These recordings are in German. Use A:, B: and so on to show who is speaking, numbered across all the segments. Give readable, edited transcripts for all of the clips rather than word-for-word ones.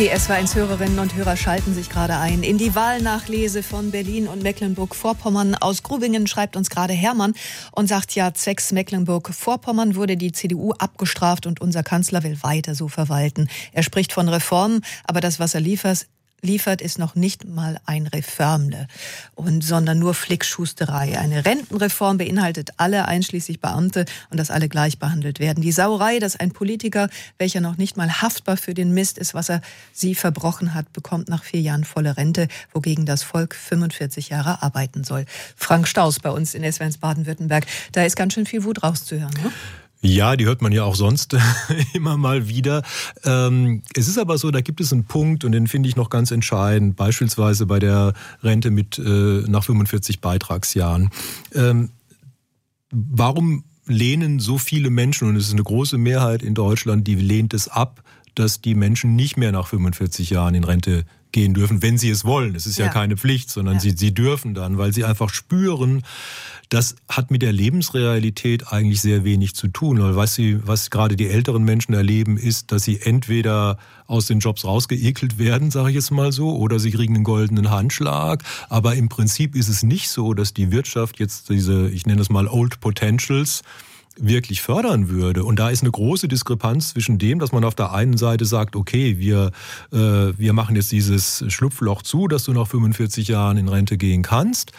A: Die SW1-Hörerinnen und Hörer schalten sich gerade ein in die Wahlnachlese von Berlin und Mecklenburg-Vorpommern. Aus Grubingen schreibt uns gerade Hermann und sagt, ja, zwecks Mecklenburg-Vorpommern wurde die CDU abgestraft und unser Kanzler will weiter so verwalten. Er spricht von Reformen, aber das, was er liefert, ist noch nicht mal ein Reformle, sondern nur Flickschusterei. Eine Rentenreform beinhaltet alle, einschließlich Beamte, und dass alle gleich behandelt werden. Die Sauerei, dass ein Politiker, welcher noch nicht mal haftbar für den Mist ist, was er sie verbrochen hat, bekommt nach 4 Jahren volle Rente, wogegen das Volk 45 Jahre arbeiten soll. Frank Staus bei uns in SW1 Baden-Württemberg. Da ist ganz schön viel Wut rauszuhören, ne?
B: Ja, die hört man ja auch sonst immer mal wieder. Es ist aber so, da gibt es einen Punkt, und den finde ich noch ganz entscheidend, beispielsweise bei der Rente mit nach 45 Beitragsjahren. Warum lehnen so viele Menschen, und es ist eine große Mehrheit in Deutschland, die lehnt es ab, dass die Menschen nicht mehr nach 45 Jahren in Rente gehen dürfen, wenn sie es wollen. Es ist ja keine Pflicht, sondern sie dürfen dann, weil sie einfach spüren, das hat mit der Lebensrealität eigentlich sehr wenig zu tun. Weil was gerade die älteren Menschen erleben, ist, dass sie entweder aus den Jobs rausgeekelt werden, sage ich jetzt mal so, oder sie kriegen einen goldenen Handschlag. Aber im Prinzip ist es nicht so, dass die Wirtschaft jetzt diese, ich nenne das mal Old Potentials, wirklich fördern würde. Und da ist eine große Diskrepanz zwischen dem, dass man auf der einen Seite sagt, okay, wir machen jetzt dieses Schlupfloch zu, dass du nach 45 Jahren in Rente gehen kannst.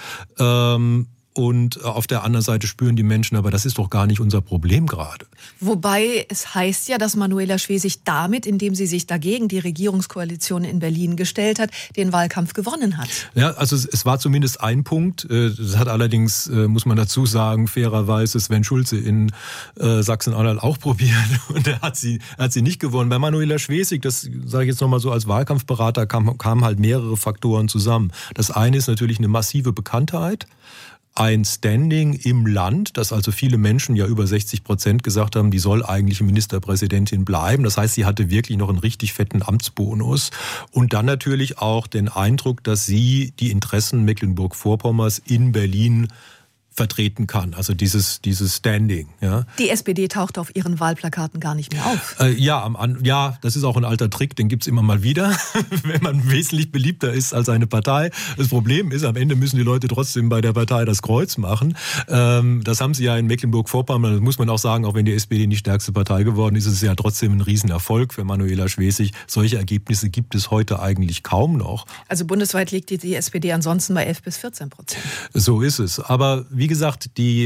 B: Und auf der anderen Seite spüren die Menschen, aber das ist doch gar nicht unser Problem gerade.
A: Wobei es heißt ja, dass Manuela Schwesig damit, indem sie sich dagegen die Regierungskoalition in Berlin gestellt hat, den Wahlkampf gewonnen hat.
B: Ja, also es war zumindest ein Punkt. Das hat allerdings, muss man dazu sagen, fairerweise Sven Schulze in Sachsen-Anhalt auch probiert. Und er hat sie nicht gewonnen. Bei Manuela Schwesig, das sage ich jetzt nochmal so als Wahlkampfberater, kamen halt mehrere Faktoren zusammen. Das eine ist natürlich eine massive Bekanntheit. Ein Standing im Land, dass also viele Menschen, ja über 60% gesagt haben, die soll eigentlich Ministerpräsidentin bleiben. Das heißt, sie hatte wirklich noch einen richtig fetten Amtsbonus. Und dann natürlich auch den Eindruck, dass sie die Interessen Mecklenburg-Vorpommers in Berlin vertreten kann, also dieses Standing. Ja.
A: Die SPD taucht auf ihren Wahlplakaten gar nicht mehr auf.
B: Ja, das ist auch ein alter Trick, den gibt's immer mal wieder, wenn man wesentlich beliebter ist als eine Partei. Das Problem ist, am Ende müssen die Leute trotzdem bei der Partei das Kreuz machen. Das haben sie ja in Mecklenburg-Vorpommern, das muss man auch sagen, auch wenn die SPD nicht stärkste Partei geworden ist, ist es ja trotzdem ein Riesenerfolg für Manuela Schwesig. Solche Ergebnisse gibt es heute eigentlich kaum noch.
A: Also bundesweit liegt die SPD ansonsten bei 11-14%.
B: So ist es. Aber wie gesagt,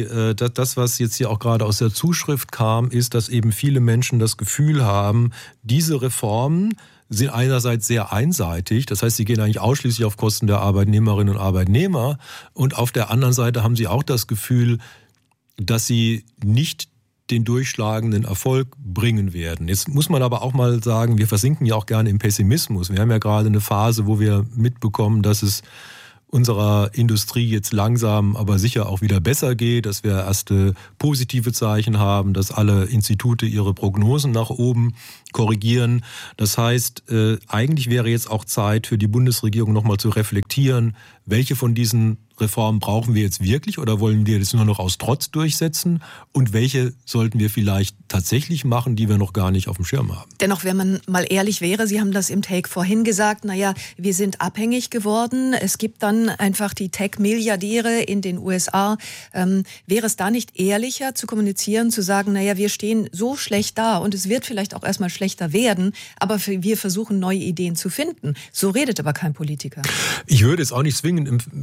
B: das, was jetzt hier auch gerade aus der Zuschrift kam, ist, dass eben viele Menschen das Gefühl haben, diese Reformen sind einerseits sehr einseitig, das heißt, sie gehen eigentlich ausschließlich auf Kosten der Arbeitnehmerinnen und Arbeitnehmer, und auf der anderen Seite haben sie auch das Gefühl, dass sie nicht den durchschlagenden Erfolg bringen werden. Jetzt muss man aber auch mal sagen, wir versinken ja auch gerne im Pessimismus. Wir haben ja gerade eine Phase, wo wir mitbekommen, dass es unserer Industrie jetzt langsam, aber sicher auch wieder besser geht, dass wir erste positive Zeichen haben, dass alle Institute ihre Prognosen nach oben korrigieren. Das heißt, eigentlich wäre jetzt auch Zeit für die Bundesregierung nochmal zu reflektieren, welche von diesen Reformen brauchen wir jetzt wirklich oder wollen wir das nur noch aus Trotz durchsetzen, und welche sollten wir vielleicht tatsächlich machen, die wir noch gar nicht auf dem Schirm haben.
A: Dennoch, wenn man mal ehrlich wäre, Sie haben das im Take vorhin gesagt, wir sind abhängig geworden, es gibt dann einfach die Tech-Milliardäre in den USA. Wäre es da nicht ehrlicher zu kommunizieren, zu sagen, wir stehen so schlecht da und es wird vielleicht auch erstmal schlechter werden, aber wir versuchen neue Ideen zu finden. So redet aber kein Politiker.
B: Ich würde jetzt auch nicht zwingend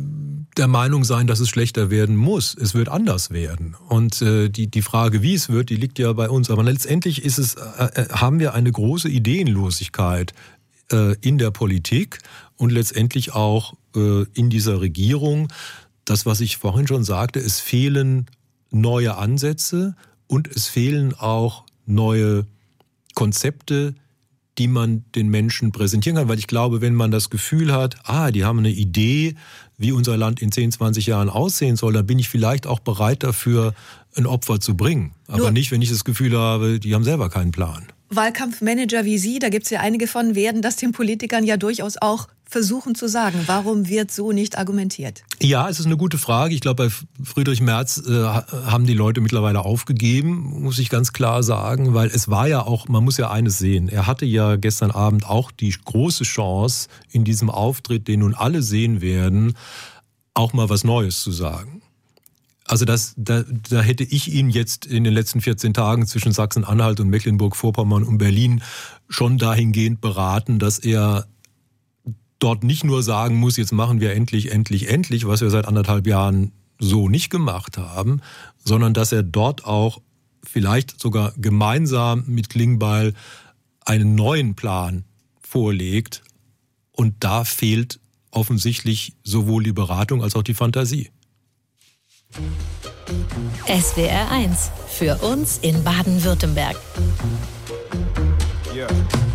B: der Meinung sein, dass es schlechter werden muss. Es wird anders werden. Und die Frage, wie es wird, die liegt ja bei uns. Aber letztendlich haben wir eine große Ideenlosigkeit in der Politik und letztendlich auch in dieser Regierung. Das, was ich vorhin schon sagte, es fehlen neue Ansätze und es fehlen auch neue Konzepte, die man den Menschen präsentieren kann. Weil ich glaube, wenn man das Gefühl hat, die haben eine Idee, wie unser Land in 10, 20 Jahren aussehen soll, dann bin ich vielleicht auch bereit dafür, ein Opfer zu bringen. Aber nicht, wenn ich das Gefühl habe, die haben selber keinen Plan.
A: Wahlkampfmanager wie Sie, da gibt es ja einige von, werden das den Politikern ja durchaus auch versuchen zu sagen? Warum wird so nicht argumentiert?
B: Ja, es ist eine gute Frage. Ich glaube, bei Friedrich Merz haben die Leute mittlerweile aufgegeben, muss ich ganz klar sagen, weil es war ja auch, man muss ja eines sehen, er hatte ja gestern Abend auch die große Chance, in diesem Auftritt, den nun alle sehen werden, auch mal was Neues zu sagen. Also da hätte ich ihn jetzt in den letzten 14 Tagen zwischen Sachsen-Anhalt und Mecklenburg-Vorpommern und Berlin schon dahingehend beraten, dass er dort nicht nur sagen muss, jetzt machen wir endlich, was wir seit 1,5 Jahren so nicht gemacht haben, sondern dass er dort auch vielleicht sogar gemeinsam mit Klingbeil einen neuen Plan vorlegt. Und da fehlt offensichtlich sowohl die Beratung als auch die Fantasie.
C: SWR 1 für uns in Baden-Württemberg.
D: Yeah.